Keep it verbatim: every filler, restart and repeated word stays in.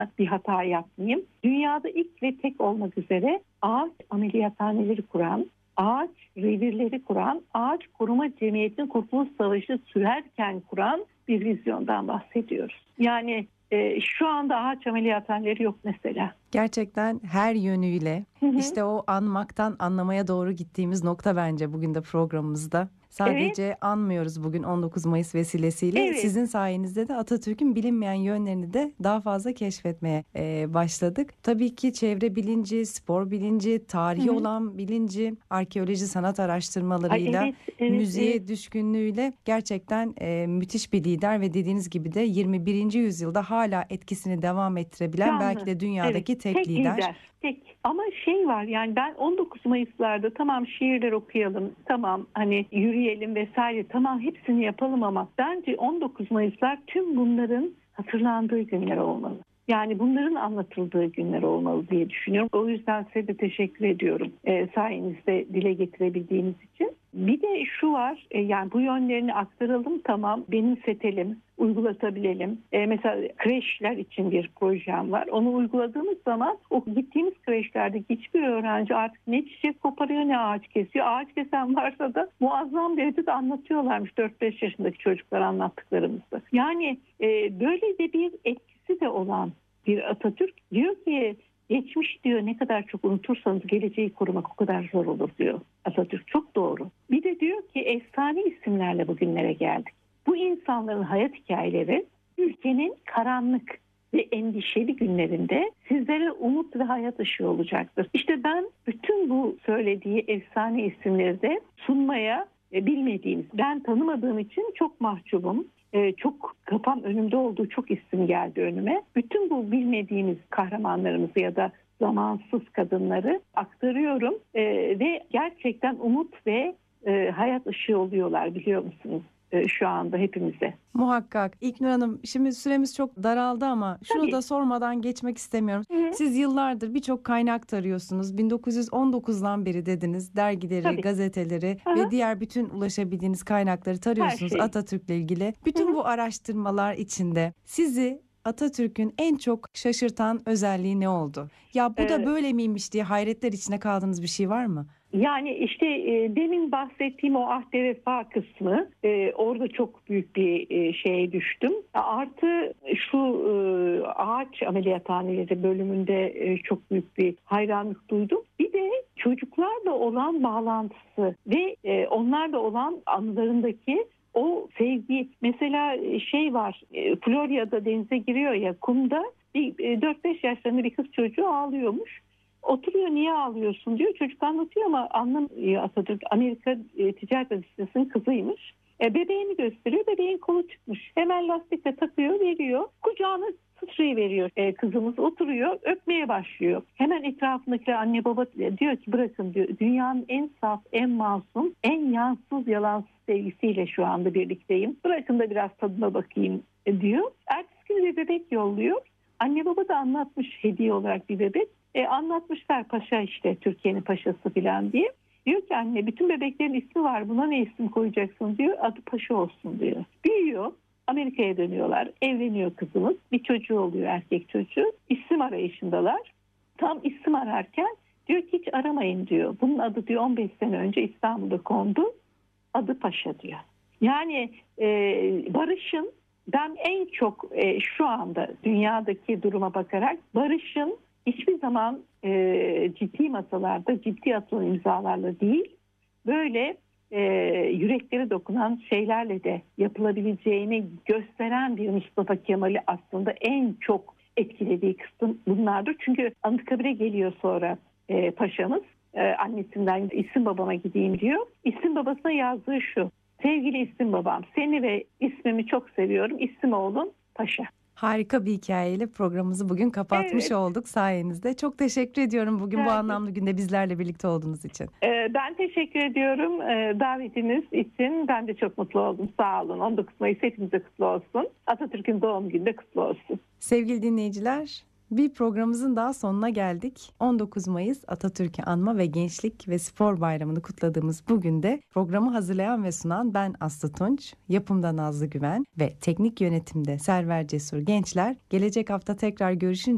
bir hata yapmayayım. Dünyada ilk ve tek olmak üzere ağaç ameliyathaneleri kuran, ağaç revirleri kuran, ağaç koruma cemiyetinin Kurtuluş Savaşı sürerken kuran bir vizyondan bahsediyoruz. Yani e, şu anda ağaç ameliyathaneleri yok mesela. Gerçekten her yönüyle Hı hı. işte o anmaktan anlamaya doğru gittiğimiz nokta bence bugün de programımızda. Sadece Evet, anmıyoruz bugün on dokuz Mayıs vesilesiyle. evet. Sizin sayenizde de Atatürk'ün bilinmeyen yönlerini de daha fazla keşfetmeye e, başladık. Tabii ki çevre bilinci, spor bilinci, Hı tarihi hı. olan bilinci, arkeoloji, sanat Ay araştırmalarıyla, evet, evet, evet. müziğe düşkünlüğüyle gerçekten e, müthiş bir lider ve dediğiniz gibi de yirmi birinci yüzyılda hala etkisini devam ettirebilen belki Canlı. de Evet. dünyadaki tek Tek lider. lider. Tek. Ama şey var, yani ben on dokuz Mayıs'larda tamam şiirler okuyalım, tamam hani yürüyelim vesaire, tamam hepsini yapalım ama bence on dokuz Mayıs'lar tüm bunların hatırlandığı günler olmalı. Yani bunların anlatıldığı günler olmalı diye düşünüyorum. O yüzden size de teşekkür ediyorum e, sayenizde dile getirebildiğimiz için. Bir de şu var, e, yani bu yönlerini aktaralım, tamam, benimsetelim, uygulatabilelim. E, mesela kreşler için bir projem var. Onu uyguladığımız zaman o gittiğimiz kreşlerdeki hiçbir öğrenci artık ne çiçek koparıyor ne ağaç kesiyor. Ağaç kesen varsa da muazzam derecede anlatıyorlarmış dört beş yaşındaki çocuklar anlattıklarımızı. Yani e, böyle de bir etkisi de olan bir Atatürk diyor ki, geçmiş diyor ne kadar çok unutursanız geleceği korumak o kadar zor olur diyor Atatürk. Çok doğru. Bir de diyor ki efsane isimlerle bugünlere geldik. Bu insanların hayat hikayeleri ülkenin karanlık ve endişeli günlerinde sizlere umut ve hayat ışığı olacaktır. İşte ben bütün bu söylediği efsane isimleri de sunmaya e, bilmediğimiz, ben tanımadığım için çok mahcubum. Ee, çok kafam önümde olduğu çok isim geldi önüme. Bütün bu bilmediğimiz kahramanlarımızı ya da zamansız kadınları aktarıyorum ee, ve gerçekten umut ve e, hayat ışığı oluyorlar, biliyor musunuz? E, şu anda hepimize. Muhakkak. İlknur Hanım, şimdi süremiz çok daraldı ama şunu Tabii. da sormadan geçmek istemiyorum. Hı hı. Siz yıllardır birçok kaynak tarıyorsunuz. bin dokuz yüz on dokuzdan beri dediniz. Dergileri, Tabii. gazeteleri Aha, ve diğer bütün ulaşabildiğiniz kaynakları her tarıyorsunuz şey. Atatürk'le ilgili. Hı Bütün hı. bu araştırmalar içinde sizi Atatürk'ün en çok şaşırtan özelliği ne oldu? Ya bu da Ee, böyle miymiş diye hayretler içine kaldığınız bir şey var mı? Yani işte e, demin bahsettiğim o ahde vefa kısmı, e, orada çok büyük bir e, şeye düştüm. Artı şu e, ağaç ameliyathaneleri bölümünde e, çok büyük bir hayranlık duydum. Bir de çocuklarla olan bağlantısı ve e, onlarla olan anılarındaki o sevgi. Mesela şey var, e, Florya'da denize giriyor ya, kumda bir e, dört beş yaşlarında bir kız çocuğu ağlıyormuş. Oturuyor, niye ağlıyorsun diyor. Çocuk anlatıyor ama anlamıyor Atatürk. Amerika e, Ticaret Lisesi'nin kızıymış. E, bebeğini gösteriyor. Bebeğin kolu çıkmış. Hemen lastikle takıyor, veriyor. Kucağına sıçrayıveriyor. E, kızımız oturuyor, öpmeye başlıyor. Hemen etrafındakiler anne baba diyor ki bırakın diyor. Dünyanın en saf, en masum, en yansız, yalansız sevgisiyle şu anda birlikteyim. Bırakın da biraz tadına bakayım e, diyor. Ertesi gün bir bebek yolluyor. Anne baba da anlatmış hediye olarak bir bebek. E, anlatmışlar paşa, işte Türkiye'nin paşası falan diye. Diyor ki anne, bütün bebeklerin ismi var, buna ne isim koyacaksın diyor. Adı paşa olsun diyor. Büyüyor. Amerika'ya dönüyorlar. Evleniyor kızımız. Bir çocuğu oluyor, erkek çocuğu. İsim arayışındalar. Tam isim ararken diyor ki hiç aramayın diyor. Bunun adı diyor on beş sene önce İstanbul'da kondu. Adı paşa diyor. Yani e, barışın, ben en çok e, şu anda dünyadaki duruma bakarak barışın hiçbir zaman e, ciddi masalarda ciddi atılan imzalarla değil, böyle e, yürekleri dokunan şeylerle de yapılabileceğini gösteren bir Mustafa Kemal'i aslında en çok etkilediği kısım bunlardır. Çünkü Anıtkabir'e geliyor sonra e, paşamız. E, annesinden isim babama gideyim diyor. İsim babasına yazdığı şu: sevgili isim babam, seni ve ismimi çok seviyorum. İsim oğlum paşa. Harika bir hikayeyle programımızı bugün kapatmış Evet. olduk sayenizde. Çok teşekkür ediyorum bugün bu Evet. anlamlı günde bizlerle birlikte olduğunuz için. Ee, Ben teşekkür ediyorum ee, davetiniz için. Ben de çok mutlu oldum. Sağ olun. on dokuz Mayıs hepimize kutlu olsun. Atatürk'ün doğum günü de kutlu olsun. Sevgili dinleyiciler, bir programımızın daha sonuna geldik. on dokuz Mayıs Atatürk'ü anma ve Gençlik ve Spor Bayramı'nı kutladığımız bugün de programı hazırlayan ve sunan ben Aslı Tunç, yapımda Nazlı Güven ve teknik yönetimde Server Cesur Gençler. Gelecek hafta tekrar görüşünce